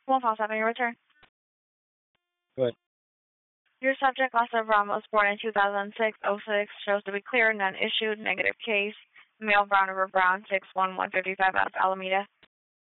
157, your return. Good. Your subject, Lester Brown, was born in 2006-06, shows to be clear, none issued, negative case. Male, Brown River Brown, 61155 South Alameda.